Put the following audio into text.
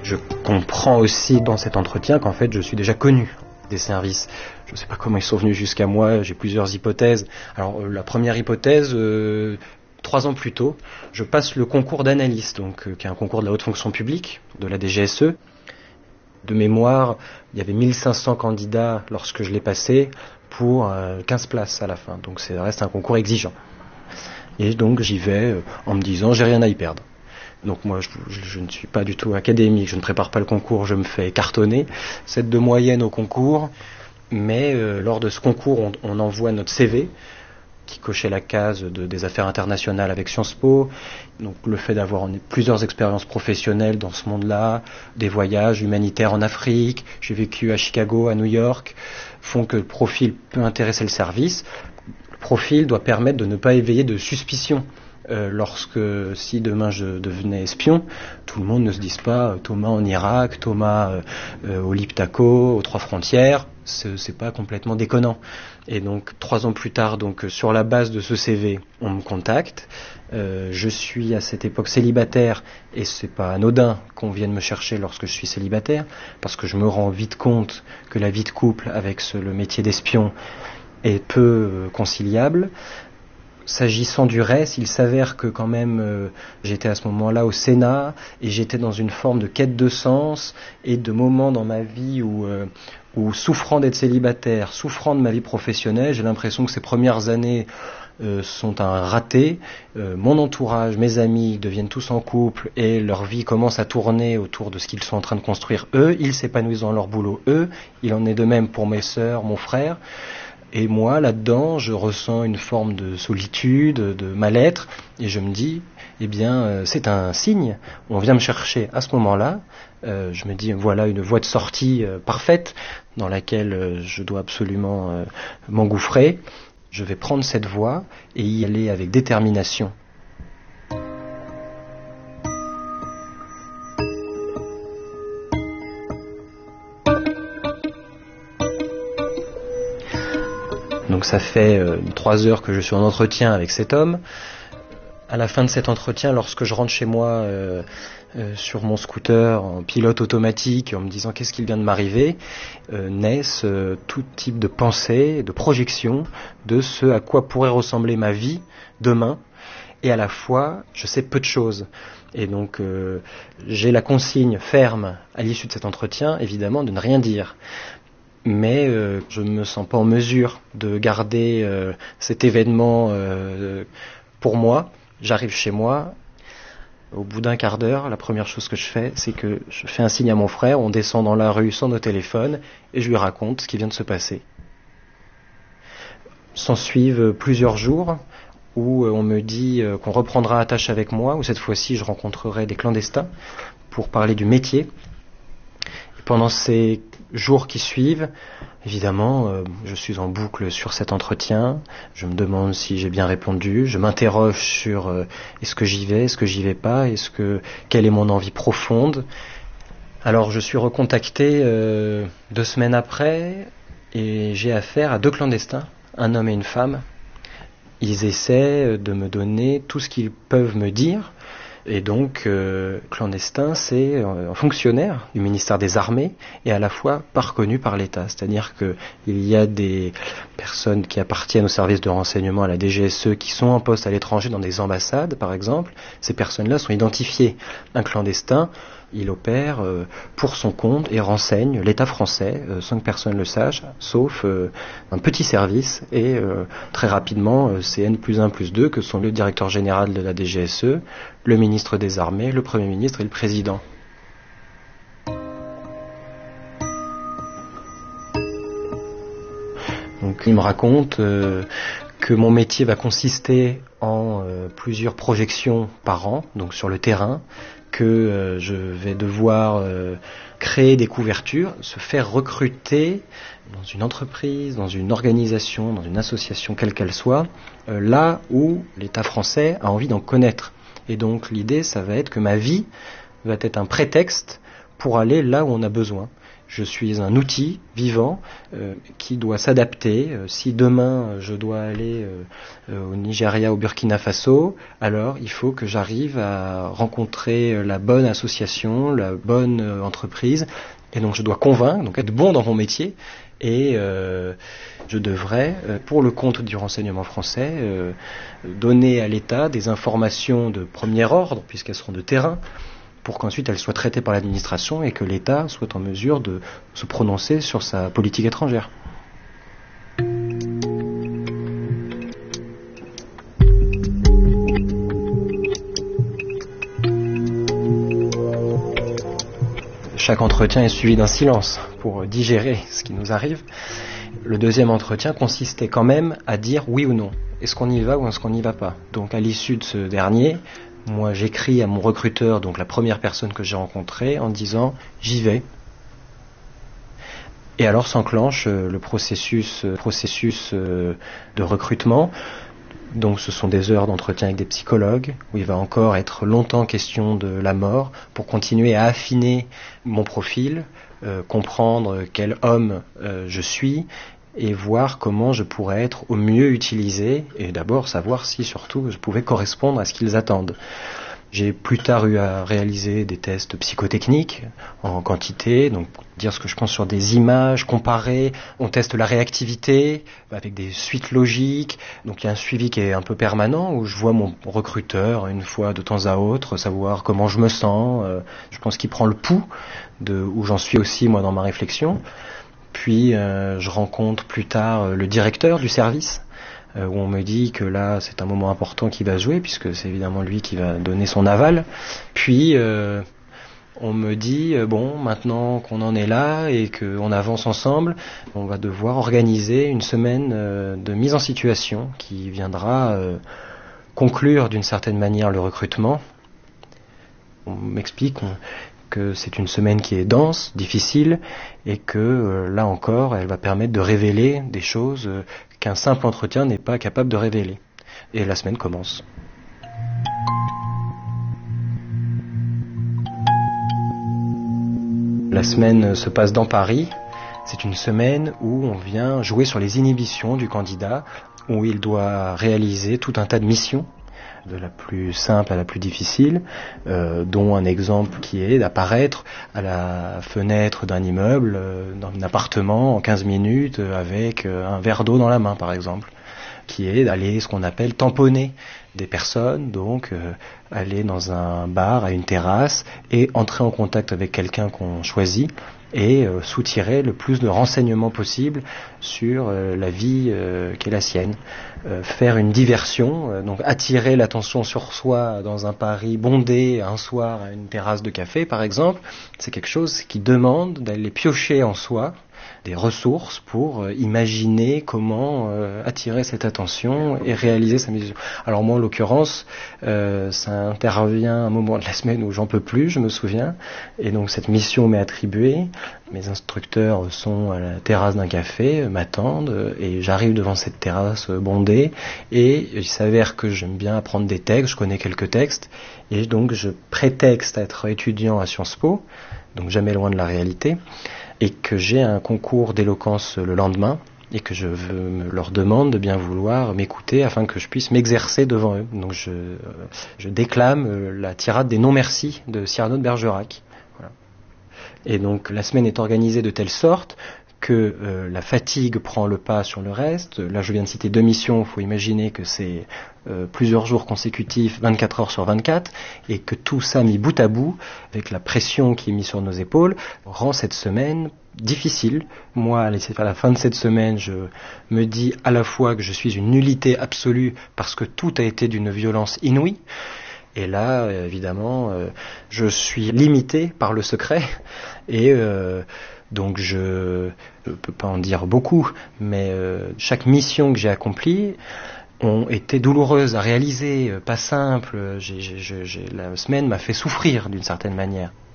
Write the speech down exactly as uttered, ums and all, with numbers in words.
Je comprends aussi dans cet entretien qu'en fait je suis déjà connu des services. Je ne sais pas comment ils sont venus jusqu'à moi, j'ai plusieurs hypothèses. Alors euh, la première hypothèse, euh, trois ans plus tôt, je passe le concours d'analyste, donc euh, qui est un concours de la haute fonction publique, de la D G S E. De mémoire, il y avait mille cinq cents candidats lorsque je l'ai passé pour euh, quinze places à la fin. Donc ça reste un concours exigeant. Et donc j'y vais euh, en me disant j'ai rien à y perdre. Donc moi je, je, je ne suis pas du tout académique, je ne prépare pas le concours, je me fais cartonner. sept de moyenne au concours, mais euh, lors de ce concours on, on envoie notre C V qui cochait la case de, des affaires internationales avec Sciences Po. Donc le fait d'avoir plusieurs expériences professionnelles dans ce monde-là, des voyages humanitaires en Afrique, j'ai vécu à Chicago, à New York, font que le profil peut intéresser le service. Le profil doit permettre de ne pas éveiller de suspicion. Euh, lorsque, si demain je devenais espion, tout le monde ne se dise pas euh, Thomas en Irak, Thomas euh, euh, au Liptako, aux Trois Frontières, c'est, c'est pas complètement déconnant. Et donc trois ans plus tard, donc sur la base de ce C V, on me contacte. Euh, je suis à cette époque célibataire et c'est pas anodin qu'on vienne me chercher lorsque je suis célibataire, parce que je me rends vite compte que la vie de couple avec ce, le métier d'espion est peu euh, conciliable. S'agissant du reste, il s'avère que quand même euh, j'étais à ce moment-là au Sénat et j'étais dans une forme de quête de sens et de moments dans ma vie où, euh, où souffrant d'être célibataire, souffrant de ma vie professionnelle, j'ai l'impression que ces premières années euh, sont un raté. Euh, mon entourage, mes amis deviennent tous en couple et leur vie commence à tourner autour de ce qu'ils sont en train de construire eux. Ils s'épanouissent dans leur boulot eux. Il en est de même pour mes sœurs, mon frère. Et moi, là-dedans, je ressens une forme de solitude, de mal-être, et je me dis, eh bien, euh, c'est un signe. On vient me chercher à ce moment-là. Euh, je me dis, voilà une voie de sortie euh, parfaite dans laquelle euh, je dois absolument euh, m'engouffrer. Je vais prendre cette voie et y aller avec détermination. Donc ça fait euh, trois heures que je suis en entretien avec cet homme. À la fin de cet entretien, lorsque je rentre chez moi euh, euh, sur mon scooter en pilote automatique, en me disant qu'est-ce qui vient de m'arriver, euh, naissent euh, tout type de pensées, de projections de ce à quoi pourrait ressembler ma vie demain. Et à la fois, je sais peu de choses. Et donc, euh, j'ai la consigne ferme à l'issue de cet entretien, évidemment, de ne rien dire. Mais euh, je ne me sens pas en mesure de garder euh, cet événement euh, pour moi. J'arrive chez moi, au bout d'un quart d'heure, la première chose que je fais, c'est que je fais un signe à mon frère, on descend dans la rue sans nos téléphones, et je lui raconte ce qui vient de se passer. S'en suivent plusieurs jours où on me dit qu'on reprendra attache avec moi, où cette fois-ci je rencontrerai des clandestins pour parler du métier. Et pendant ces jours qui suivent, évidemment, euh, je suis en boucle sur cet entretien. Je me demande si j'ai bien répondu. Je m'interroge sur euh, est-ce que j'y vais, est-ce que j'y vais pas, est-ce que quelle est mon envie profonde. Alors, je suis recontacté euh, deux semaines après et j'ai affaire à deux clandestins, un homme et une femme. Ils essaient de me donner tout ce qu'ils peuvent me dire. Et donc, euh, clandestin, c'est un fonctionnaire du ministère des Armées et à la fois pas reconnu par l'État. C'est-à-dire qu'il y a des personnes qui appartiennent au service de renseignement à la D G S E qui sont en poste à l'étranger dans des ambassades, par exemple. Ces personnes-là sont identifiées. Un clandestin, il opère euh, pour son compte et renseigne l'État français euh, sans que personne le sache, sauf euh, un petit service. Et euh, très rapidement, euh, c'est N plus un plus deux que sont le directeur général de la D G S E, le ministre des Armées, le Premier ministre et le Président. Donc il me raconte euh, que mon métier va consister en euh, plusieurs projections par an, donc sur le terrain, que euh, je vais devoir euh, créer des couvertures, se faire recruter dans une entreprise, dans une organisation, dans une association quelle qu'elle soit, euh, là où l'État français a envie d'en connaître. Et donc l'idée, ça va être que ma vie va être un prétexte pour aller là où on a besoin. Je suis un outil vivant euh, qui doit s'adapter. Euh, si demain euh, je dois aller euh, euh, au Nigeria, au Burkina Faso, alors il faut que j'arrive à rencontrer la bonne association, la bonne euh, entreprise. Et donc je dois convaincre, donc être bon dans mon métier. Et euh, je devrais, euh, pour le compte du renseignement français, euh, donner à l'État des informations de premier ordre, puisqu'elles seront de terrain, pour qu'ensuite elles soient traitées par l'administration et que l'État soit en mesure de se prononcer sur sa politique étrangère. Chaque entretien est suivi d'un silence pour digérer ce qui nous arrive. Le deuxième entretien consistait quand même à dire oui ou non. Est-ce qu'on y va ou est-ce qu'on n'y va pas? Donc à l'issue de ce dernier, moi j'écris à mon recruteur, donc la première personne que j'ai rencontrée, en disant j'y vais. Et alors s'enclenche le processus, processus de recrutement. Donc ce sont des heures d'entretien avec des psychologues, où il va encore être longtemps question de la mort, pour continuer à affiner mon profil, euh, comprendre quel homme euh, je suis, et voir comment je pourrais être au mieux utilisé, et d'abord savoir si surtout je pouvais correspondre à ce qu'ils attendent. J'ai plus tard eu à réaliser des tests psychotechniques en quantité, donc pour dire ce que je pense sur des images, comparer. On teste la réactivité avec des suites logiques. Donc il y a un suivi qui est un peu permanent où je vois mon recruteur une fois de temps à autre, savoir comment je me sens. Je pense qu'il prend le pouls de où j'en suis aussi moi dans ma réflexion. Puis euh, je rencontre plus tard le directeur du service, où on me dit que là c'est un moment important qui va se jouer, puisque c'est évidemment lui qui va donner son aval. Puis euh, on me dit, bon, maintenant qu'on en est là et qu'on avance ensemble, on va devoir organiser une semaine euh, de mise en situation qui viendra euh, conclure d'une certaine manière le recrutement. On m'explique on, que c'est une semaine qui est dense, difficile, et que euh, là encore, elle va permettre de révéler des choses euh, qu'un simple entretien n'est pas capable de révéler. Et la semaine commence. La semaine se passe dans Paris. C'est une semaine où on vient jouer sur les inhibitions du candidat, où il doit réaliser tout un tas de missions, de la plus simple à la plus difficile, euh, dont un exemple qui est d'apparaître à la fenêtre d'un immeuble, euh, d'un appartement en quinze minutes euh, avec euh, un verre d'eau dans la main par exemple, qui est d'aller ce qu'on appelle tamponner des personnes, donc euh, aller dans un bar, à une terrasse et entrer en contact avec quelqu'un qu'on choisit et euh, soutirer le plus de renseignements possible sur euh, la vie euh, qui est la sienne. Euh, faire une diversion, euh, donc attirer l'attention sur soi dans un Paris bondé un soir à une terrasse de café par exemple, c'est quelque chose qui demande d'aller piocher en soi des ressources pour euh, imaginer comment euh, attirer cette attention et réaliser sa mission. Alors moi en l'occurrence, euh, ça intervient à un moment de la semaine où j'en peux plus, je me souviens, et donc cette mission m'est attribuée. Mes instructeurs sont à la terrasse d'un café, euh, m'attendent, et j'arrive devant cette terrasse euh, bondée, et il s'avère que j'aime bien apprendre des textes, je connais quelques textes, et donc je prétexte à être étudiant à Sciences Po, donc jamais loin de la réalité, et que j'ai un concours d'éloquence le lendemain, et que je veux, leur demande de bien vouloir m'écouter afin que je puisse m'exercer devant eux. Donc je, je déclame la tirade des non-merci de Cyrano de Bergerac. Voilà. Et donc la semaine est organisée de telle sorte que euh, la fatigue prend le pas sur le reste. Là je viens de citer deux missions, il faut imaginer que c'est euh, plusieurs jours consécutifs, vingt-quatre heures sur vingt-quatre, et que tout ça mis bout à bout, avec la pression qui est mise sur nos épaules, rend cette semaine difficile. Moi, à la fin de cette semaine, je me dis à la fois que je suis une nullité absolue parce que tout a été d'une violence inouïe, et là, évidemment, euh, je suis limité par le secret, et euh, donc je ne peux pas en dire beaucoup, mais euh, chaque mission que j'ai accomplie ont été douloureuses à réaliser, pas simples. J'ai, j'ai, j'ai, la semaine m'a fait souffrir d'une certaine manière.